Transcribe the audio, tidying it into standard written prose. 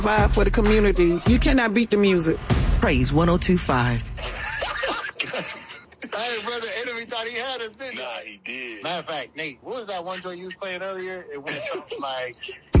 Vibe for the community. You cannot beat the music. Praise 102.5. Hey, brother, Enemy thought he had us, didn't he? Nah, he did. Matter of fact, Nate, what was that one joint you was playing earlier? It went something like...